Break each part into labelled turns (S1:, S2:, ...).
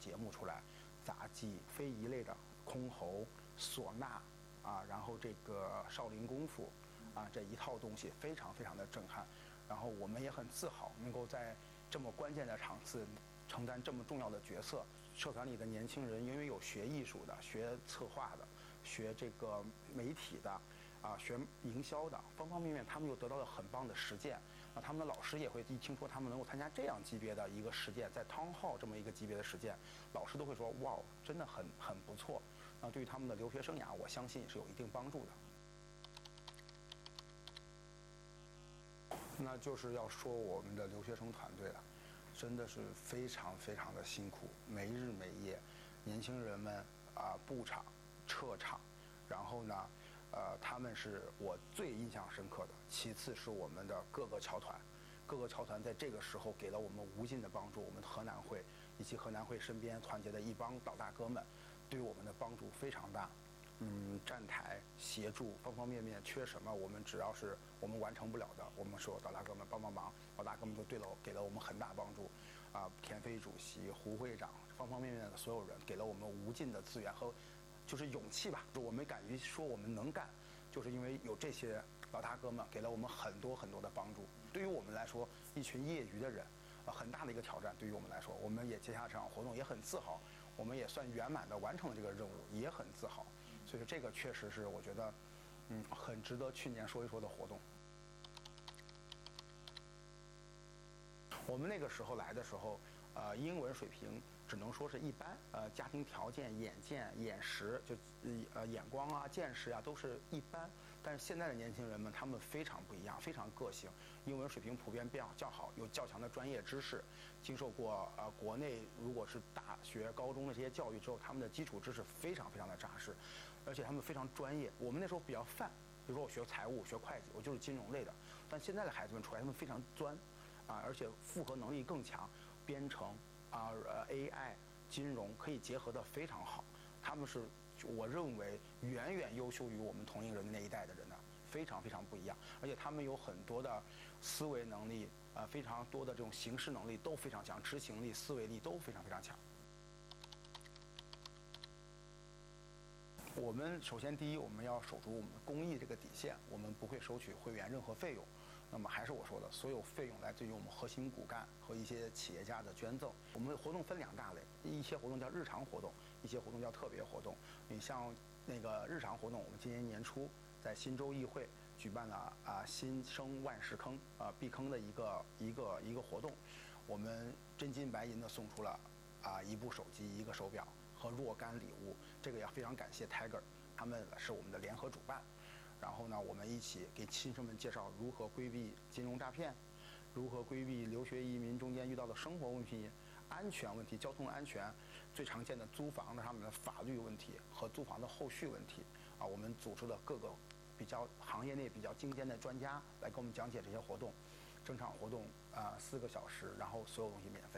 S1: 节目出来，杂技、非遗类的箜篌、唢呐然后这个少林功夫这一套东西非常非常的震撼。然后我们也很自豪能够在这么关键的场次承担这么重要的角色。社团里的年轻人，因为有学艺术的、学策划的、学这个媒体的学营销的，方方面面，他们又得到了很棒的实践。他们的老师也会一听说他们能够参加这样级别的一个实践，在Town Hall这么一个级别的实践，老师都会说哇，真的很不错。对于他们的留学生涯，我相信是有一定帮助的。那就是要说我们的留学生团队了，真的是非常非常的辛苦，没日没夜，年轻人们布场、撤场，然后呢，他们是我最印象深刻的。其次是我们的各个侨团在这个时候给了我们无尽的帮助。我们河南会以及河南会身边团结的一帮老大哥们，对我们的帮助非常大。站台协助方方面面，缺什么我们只要是我们完成不了的，我们说老大哥们帮帮忙，老大哥们都给了我们很大帮助。田飞主席、胡会长，方方面面的所有人给了我们无尽的资源和就是勇气吧。我们敢于说我们能干，就是因为有这些老大哥们给了我们很多很多的帮助。对于我们来说，一群业余的人，很大的一个挑战。对于我们来说，我们也接下这场活动也很自豪，我们也算圆满的完成了这个任务，也很自豪。所以这个确实是我觉得，很值得去年说一说的活动。我们那个时候来的时候，英文水平只能说是一般，家庭条件、眼见、眼识，就眼光见识都是一般。但是现在的年轻人们，他们非常不一样，非常个性，英文水平普遍较好，有较强的专业知识，经受过国内如果是大学、高中的这些教育之后，他们的基础知识非常非常的扎实，而且他们非常专业。我们那时候比较泛，比如说我学财务、学会计，我就是金融类的。但现在的孩子们出来，他们非常专。而且复合能力更强，编程AI 金融可以结合得非常好。他们是我认为远远优秀于我们同龄人的那一代的人呢，非常非常不一样。而且他们有很多的思维能力，非常多的这种行事能力都非常强，执行力、思维力都非常非常强。我们首先第一，我们要守住我们公益这个底线，我们不会收取会员任何费用。那么还是我说的，所有费用来自于我们核心骨干和一些企业家的捐赠。我们的活动分2大类，一些活动叫日常活动，一些活动叫特别活动。你像那个日常活动，我们今年年初在新州议会举办了新生万事坑避坑的一个活动，我们真金白银的送出了1部手机、1个手表和若干礼物。这个也非常感谢 Tiger， 他们是我们的联合主办。然后呢，我们一起给新生们介绍如何规避金融诈骗，如何规避留学移民中间遇到的生活问题、安全问题、交通安全，最常见的租房的上面的法律问题和租房的后续问题我们组织了各个行业内比较精尖的专家来给我们讲解这些活动。整场活动4个小时，然后所有东西免费。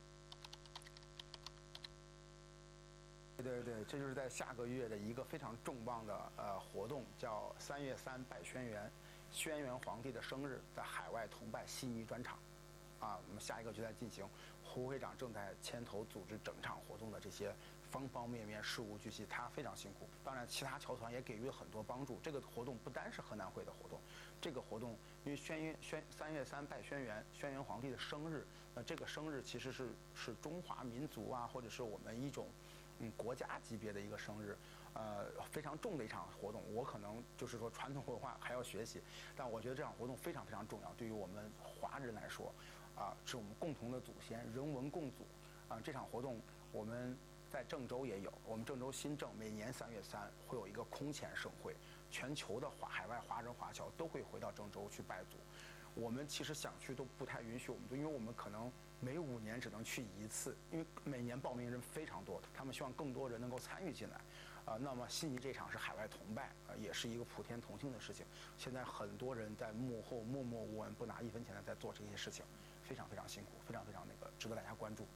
S1: 对，这就是在下个月的一个非常重磅的活动，叫3月3拜轩辕，轩辕皇帝的生日，在海外同拜悉尼专场。我们下一个就在进行，胡会长正在牵头组织整场活动的这些方方面面事无巨细，他非常辛苦。当然，其他侨团也给予了很多帮助。这个活动不单是河南会的活动，这个活动因为3月3拜轩辕，轩辕皇帝的生日，这个生日其实是中华民族或者是我们一种国家级别的一个生日，非常重的一场活动。我可能就是说传统文化还要学习，但我觉得这场活动非常非常重要，对于我们华人来说，是我们共同的祖先，人文共祖。这场活动我们在郑州也有，我们郑州新郑每年3月3会有一个空前盛会，全球的海外华人华侨都会回到郑州去拜祖。我们其实想去都不太允许我们，因为我们可能每5年只能去1次，因为每年报名人非常多，他们希望更多人能够参与进来。那么悉尼这场是海外同拜，也是一个普天同庆的事情。现在很多人在幕后默默无闻，不拿1分钱的在做这些事情，非常非常辛苦，非常非常值得大家关注。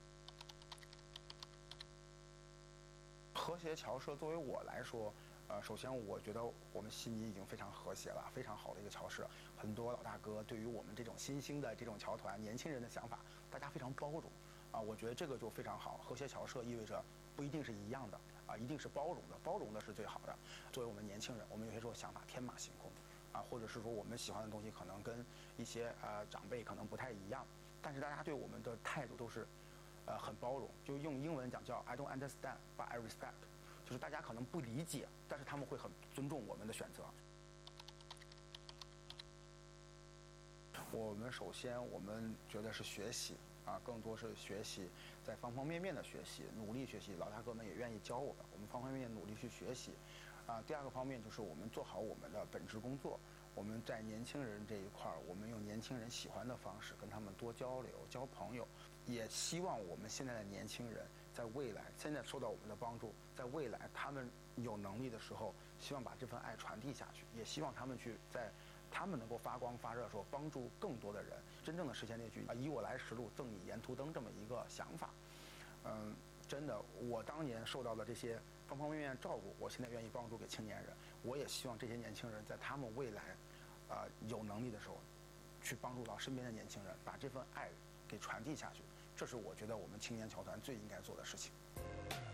S1: 和谐侨社作为我来说，首先我觉得我们悉尼已经非常和谐了，非常好的一个侨社。很多老大哥对于我们这种新兴的这种侨团年轻人的想法，大家非常包容， 我觉得这个就非常好。和谐侨社意味着不一定是一样的一定是包容的，包容的是最好的。作为我们年轻人，我们有些时候想法天马行空或者是说我们喜欢的东西可能跟一些长辈可能不太一样，但是大家对我们的态度都是很包容。就用英文讲叫 I don't understand but I respect， 就是大家可能不理解，但是他们会很尊重我们的选择。我们首先我们觉得是学习更多是学习，在方方面面的学习，努力学习。老大哥们也愿意教我们，我们方方面面努力去学习。第二个方面就是我们做好我们的本职工作。我们在年轻人这一块儿，我们用年轻人喜欢的方式跟他们多交流、交朋友。也希望我们现在的年轻人在未来，现在受到我们的帮助，在未来他们有能力的时候，希望把这份爱传递下去，也希望他们去在他们能够发光发热的时候，帮助更多的人，真正的实现那句以我来时路，赠你沿途灯这么一个想法。真的，我当年受到的这些方方面面照顾，我现在愿意帮助给青年人。我也希望这些年轻人在他们未来有能力的时候，去帮助到身边的年轻人，把这份爱给传递下去。这是我觉得我们青年侨团最应该做的事情。